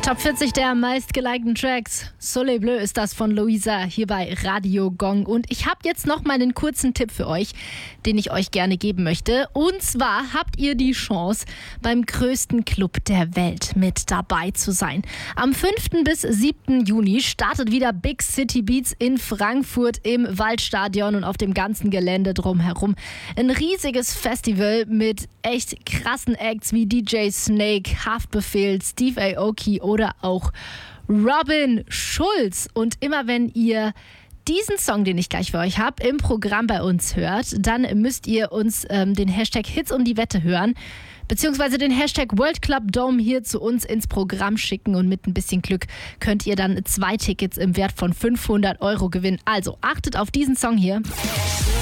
Top 40 der meistgelikten Tracks. Soleil Bleu ist das von Luisa hier bei Radio Gong. Und ich habe jetzt noch mal einen kurzen Tipp für euch, den ich euch gerne geben möchte. Und zwar habt ihr die Chance, beim größten Club der Welt mit dabei zu sein. Am 5. bis 7. Juni startet wieder Big City Beats in Frankfurt im Waldstadion und auf dem ganzen Gelände drumherum. Ein riesiges Festival mit echt krassen Acts wie DJ Snake, Haftbefehl, Steve Aoki oder auch Robin Schulz. Und immer wenn ihr diesen Song, den ich gleich für euch habe, im Programm bei uns hört, dann müsst ihr uns den Hashtag Hits um die Wette hören, beziehungsweise den Hashtag World Club Dome hier zu uns ins Programm schicken und mit ein bisschen Glück könnt ihr dann 2 Tickets im Wert von 500 € gewinnen. Also achtet auf diesen Song hier.